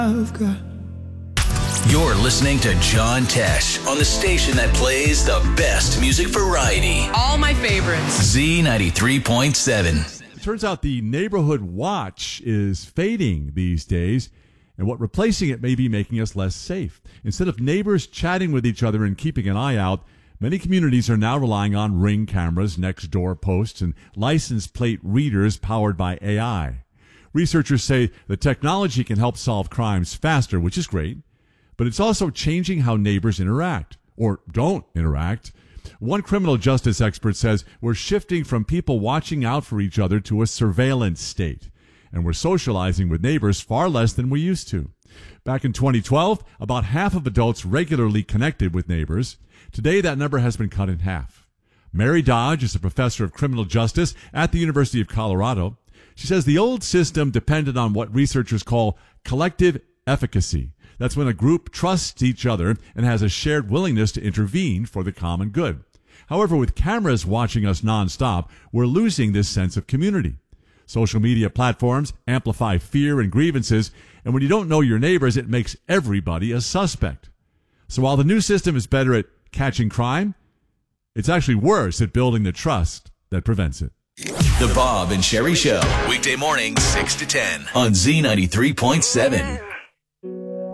I've got. You're listening to John Tesh on the station that plays the best music variety. All my favorites. Z93.7. It turns out the neighborhood watch is fading these days, and what replacing it may be making us less safe. Instead of neighbors chatting with each other and keeping an eye out, many communities are now relying on Ring cameras, next-door posts, and license plate readers powered by AI. Researchers say the technology can help solve crimes faster, which is great, but it's also changing how neighbors interact, or don't interact. One criminal justice expert says we're shifting from people watching out for each other to a surveillance state, and we're socializing with neighbors far less than we used to. Back in 2012, about half of adults regularly connected with neighbors. Today, that number has been cut in half. Mary Dodge is a professor of criminal justice at the University of Colorado. She says the old system depended on what researchers call collective efficacy. That's when a group trusts each other and has a shared willingness to intervene for the common good. However, with cameras watching us nonstop, we're losing this sense of community. Social media platforms amplify fear and grievances, and when you don't know your neighbors, it makes everybody a suspect. So while the new system is better at catching crime, it's actually worse at building the trust that prevents it. The Bob and Sherry Show, weekday mornings 6 to 10 on Z93.7.